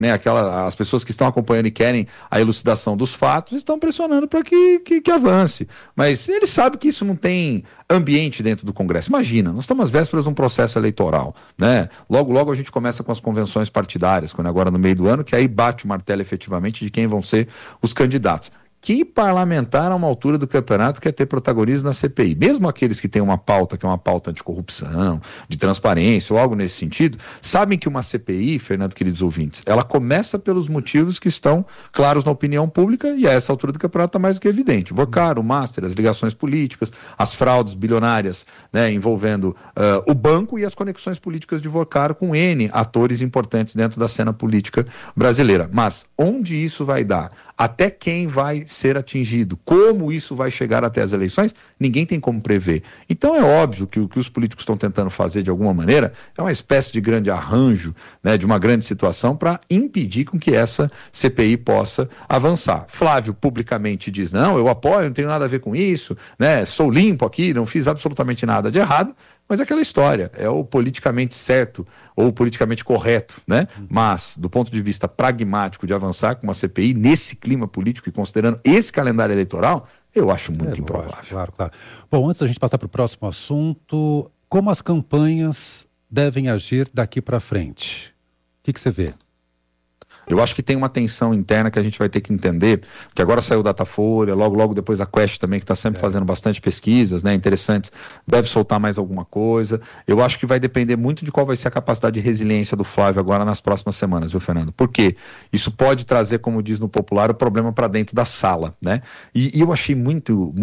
né, as pessoas que estão acompanhando e querem a elucidação dos fatos estão pressionando para que avance. Mas ele sabe que isso não tem ambiente dentro do Congresso. Imagina, nós estamos às vésperas de um processo eleitoral, né? Logo a gente começa com as convenções partidárias, quando agora no meio do ano, que aí bate o martelo efetivamente de quem vão ser os candidatos. Que parlamentar a uma altura do campeonato quer ter protagonismo na CPI? Mesmo aqueles que têm uma pauta, que é uma pauta anticorrupção, de transparência ou algo nesse sentido, sabem que uma CPI, Fernando, queridos ouvintes, ela começa pelos motivos que estão claros na opinião pública e a essa altura do campeonato está mais do que evidente. Vocaro, o Master, as ligações políticas, as fraudes bilionárias, né, envolvendo o banco e as conexões políticas de Vocaro com N atores importantes dentro da cena política brasileira. Mas onde isso vai dar? Até quem vai ser atingido, como isso vai chegar até as eleições, ninguém tem como prever. Então é óbvio que o que os políticos estão tentando fazer de alguma maneira é uma espécie de grande arranjo, né, de uma grande situação para impedir com que essa CPI possa avançar. Flávio publicamente diz, não, eu apoio, não tenho nada a ver com isso, né, sou limpo aqui, não fiz absolutamente nada de errado. Mas é aquela história, é o politicamente certo ou o politicamente correto, né? Mas, do ponto de vista pragmático de avançar com uma CPI, nesse clima político e considerando esse calendário eleitoral, eu acho muito improvável. Claro. Bom, antes da gente passar para o próximo assunto, como as campanhas devem agir daqui para frente? O que você vê? Eu acho que tem uma tensão interna que a gente vai ter que entender, que agora saiu o Datafolha, logo depois a Quest também, que está sempre fazendo bastante pesquisas, né, interessantes, deve soltar mais alguma coisa. Eu acho que vai depender muito de qual vai ser a capacidade de resiliência do Flávio agora nas próximas semanas, viu, Fernando? Porque isso pode trazer, como diz no popular, o problema para dentro da sala, né? E eu achei muito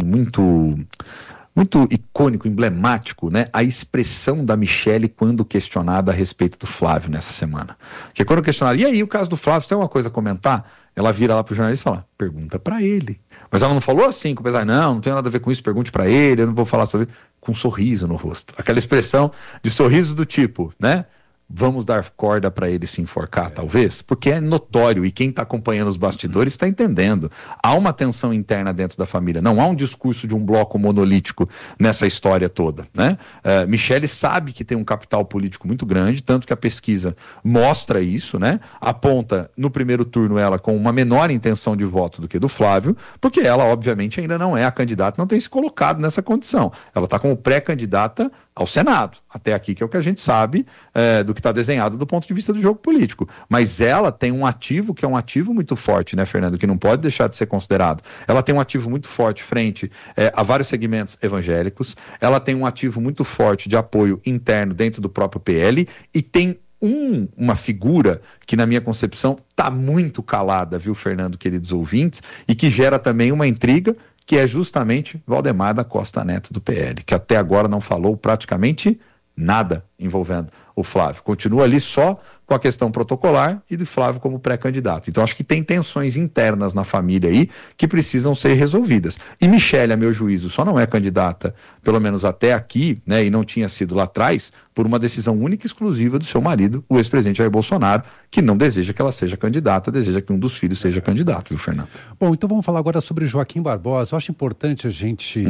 icônico, emblemático, né, a expressão da Michele quando questionada a respeito do Flávio nessa semana. Porque quando questionaram, e aí, o caso do Flávio, você tem alguma coisa a comentar? Ela vira lá pro jornalista e fala, pergunta para ele. Mas ela não falou assim, com o pesar, não tem nada a ver com isso, pergunte para ele, eu não vou falar sobre... Com um sorriso no rosto. Aquela expressão de sorriso do tipo, né? Vamos dar corda para ele se enforcar, talvez? Porque é notório, e quem está acompanhando os bastidores está entendendo. Há uma tensão interna dentro da família, não há um discurso de um bloco monolítico nessa história toda, né? Michele sabe que tem um capital político muito grande, tanto que a pesquisa mostra isso, né? Aponta no primeiro turno ela com uma menor intenção de voto do que do Flávio, porque ela, obviamente, ainda não é a candidata, não tem se colocado nessa condição. Ela está como pré-candidata ao Senado, até aqui, que é o que a gente sabe do que está desenhado do ponto de vista do jogo político. Mas ela tem um ativo que é um ativo muito forte, né, Fernando, que não pode deixar de ser considerado. Ela tem um ativo muito forte frente a vários segmentos evangélicos, ela tem um ativo muito forte de apoio interno dentro do próprio PL e tem uma figura que, na minha concepção, está muito calada, viu, Fernando, queridos ouvintes, e que gera também uma intriga, que é justamente Valdemar da Costa Neto do PL, que até agora não falou praticamente nada envolvendo o Flávio. Continua ali só com a questão protocolar e do Flávio como pré-candidato. Então acho que tem tensões internas na família aí que precisam ser resolvidas. E Michele, a meu juízo, só não é candidata, pelo menos até aqui, né, e não tinha sido lá atrás, por uma decisão única e exclusiva do seu marido, o ex-presidente Jair Bolsonaro, que não deseja que ela seja candidata, deseja que um dos filhos seja candidato, viu, Fernando? Bom, então vamos falar agora sobre Joaquim Barbosa. Eu acho importante a gente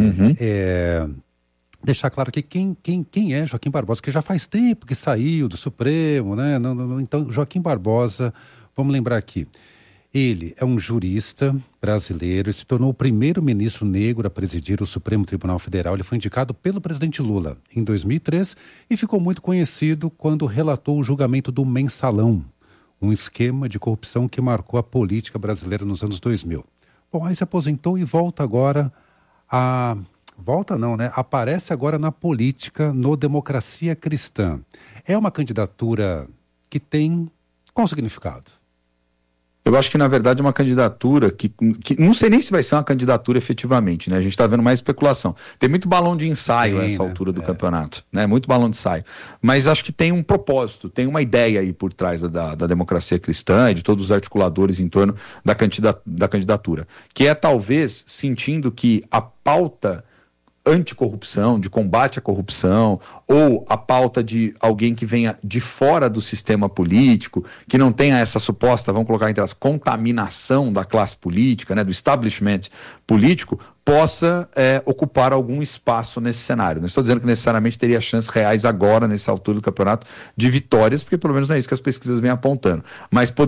deixar claro que quem é Joaquim Barbosa, que já faz tempo que saiu do Supremo, né? Então, Joaquim Barbosa, vamos lembrar aqui, ele é um jurista brasileiro e se tornou o primeiro ministro negro a presidir o Supremo Tribunal Federal. Ele foi indicado pelo presidente Lula em 2003 e ficou muito conhecido quando relatou o julgamento do Mensalão, um esquema de corrupção que marcou a política brasileira nos anos 2000. Bom, aí se aposentou e volta agora a... Volta não, né? Aparece agora na política, no Democracia Cristã. É uma candidatura que tem qual significado? Eu acho que, na verdade, é uma candidatura que não sei nem se vai ser uma candidatura efetivamente, né? A gente está vendo mais especulação. Tem muito balão de ensaio a essa altura do campeonato, né? Muito balão de ensaio. Mas acho que tem um propósito, tem uma ideia aí por trás da Democracia Cristã e de todos os articuladores em torno da candidatura, que é talvez sentindo que a pauta anticorrupção, de combate à corrupção, ou a pauta de alguém que venha de fora do sistema político, que não tenha essa suposta, vamos colocar entre as contaminação da classe política, né, do establishment político, possa ocupar algum espaço nesse cenário. Não estou dizendo que necessariamente teria chances reais agora, nessa altura do campeonato, de vitórias, porque pelo menos não é isso que as pesquisas vêm apontando. Mas